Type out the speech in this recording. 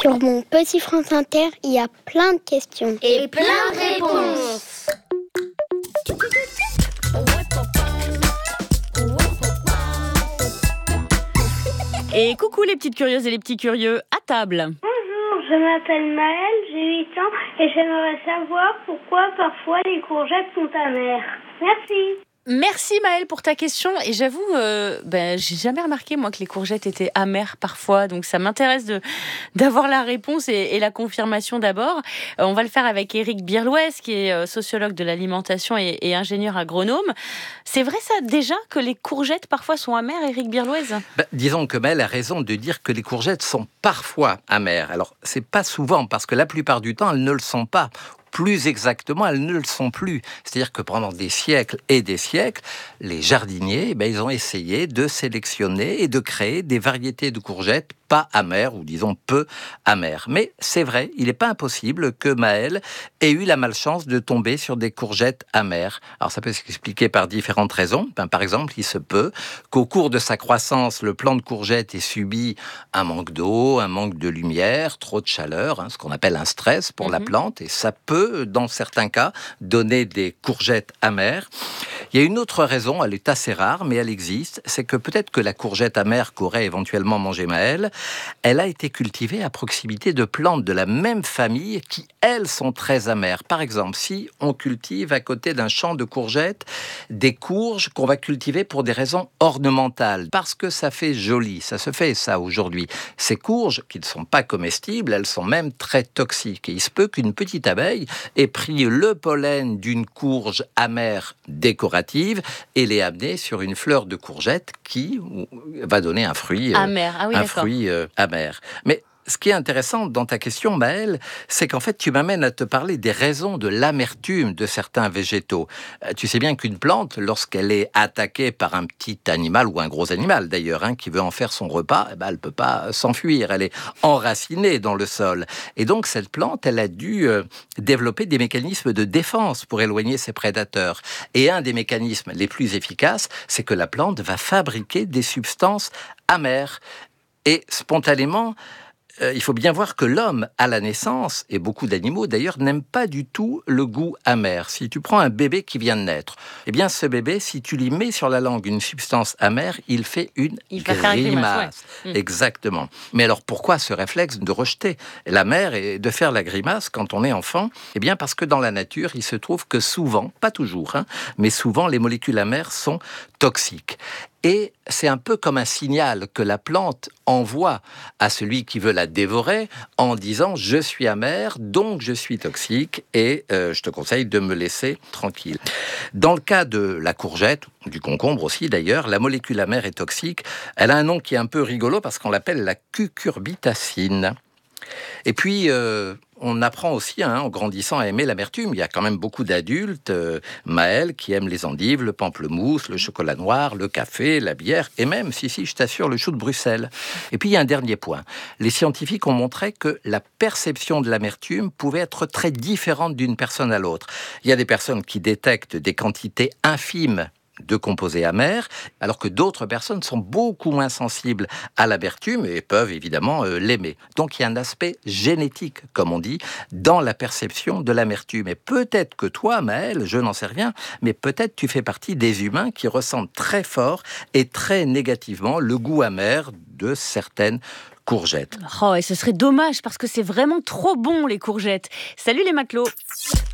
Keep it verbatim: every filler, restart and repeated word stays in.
Sur mon petit France Inter, il y a plein de questions. Et plein de réponses. Et coucou les petites curieuses et les petits curieux, à table. Bonjour, je m'appelle Maëlle, j'ai huit ans et j'aimerais savoir pourquoi parfois les courgettes sont amères. Merci. Merci Maëlle pour ta question. Et j'avoue, euh, ben, j'ai jamais remarqué moi que les courgettes étaient amères parfois. Donc ça m'intéresse de, d'avoir la réponse et, et la confirmation d'abord. Euh, on va le faire avec Éric Birlouez, qui est euh, sociologue de l'alimentation et, et ingénieur agronome. C'est vrai ça déjà que les courgettes parfois sont amères, Éric Birlouez ? Ben, disons que Maëlle a raison de dire que les courgettes sont parfois amères. Alors c'est pas souvent parce que la plupart du temps elles ne le sont pas. Plus exactement, elles ne le sont plus. C'est-à-dire que pendant des siècles et des siècles, les jardiniers, eh bien, ils ont essayé de sélectionner et de créer des variétés de courgettes pas amères, ou disons peu amères. Mais c'est vrai, il n'est pas impossible que Maëlle ait eu la malchance de tomber sur des courgettes amères. Alors ça peut s'expliquer par différentes raisons. Ben, par exemple, il se peut qu'au cours de sa croissance, le plant de courgette ait subi un manque d'eau, un manque de lumière, trop de chaleur, hein, ce qu'on appelle un stress pour mmh. la plante, et ça peut, dans certains cas, donner des courgettes amères. Il y a une autre raison, elle est assez rare, mais elle existe, c'est que peut-être que la courgette amère qu'aurait éventuellement mangé Maëlle, elle a été cultivée à proximité de plantes de la même famille qui, elles, sont très amères. Par exemple, si on cultive à côté d'un champ de courgettes des courges qu'on va cultiver pour des raisons ornementales, parce que ça fait joli, ça se fait ça aujourd'hui. Ces courges, qui ne sont pas comestibles, elles sont même très toxiques. Et il se peut qu'une petite abeille ait pris le pollen d'une courge amère décorative et l'ait amené sur une fleur de courgette qui va donner un fruit euh, amer. Ah oui, un d'accord. fruit euh, amer. Mais ce qui est intéressant dans ta question, Maëlle, c'est qu'en fait, tu m'amènes à te parler des raisons de l'amertume de certains végétaux. Euh, tu sais bien qu'une plante, lorsqu'elle est attaquée par un petit animal, ou un gros animal d'ailleurs, hein, qui veut en faire son repas, eh ben, elle ne peut pas s'enfuir, elle est enracinée dans le sol. Et donc, cette plante, elle a dû euh, développer des mécanismes de défense pour éloigner ses prédateurs. Et un des mécanismes les plus efficaces, c'est que la plante va fabriquer des substances amères. Et spontanément, Euh, il faut bien voir que l'homme, à la naissance, et beaucoup d'animaux d'ailleurs, n'aiment pas du tout le goût amer. Si tu prends un bébé qui vient de naître, eh bien ce bébé, si tu lui mets sur la langue une substance amère, il fait une il grimace. Faire une grimace ouais. Exactement. Mais alors pourquoi ce réflexe de rejeter l'amer et de faire la grimace quand on est enfant ? Eh bien parce que dans la nature, il se trouve que souvent, pas toujours, hein, mais souvent les molécules amères sont toxiques. Et c'est un peu comme un signal que la plante envoie à celui qui veut la dévorer en disant « je suis amer, donc je suis toxique et euh, je te conseille de me laisser tranquille ». Dans le cas de la courgette, du concombre aussi d'ailleurs, la molécule amère et toxique, elle a un nom qui est un peu rigolo parce qu'on l'appelle la cucurbitacine. Et puis, euh, on apprend aussi, hein, en grandissant, à aimer l'amertume. Il y a quand même beaucoup d'adultes, euh, Maëlle, qui aiment les endives, le pamplemousse, le chocolat noir, le café, la bière, et même, si, si, je t'assure, le chou de Bruxelles. Et puis, il y a un dernier point. Les scientifiques ont montré que la perception de l'amertume pouvait être très différente d'une personne à l'autre. Il y a des personnes qui détectent des quantités infimes de composés amers, alors que d'autres personnes sont beaucoup moins sensibles à l'amertume et peuvent évidemment euh, l'aimer. Donc il y a un aspect génétique, comme on dit, dans la perception de l'amertume. Et peut-être que toi, Maëlle, je n'en sais rien, mais peut-être tu fais partie des humains qui ressentent très fort et très négativement le goût amer de certaines courgettes. Oh, et ce serait dommage parce que c'est vraiment trop bon les courgettes. Salut les matelots.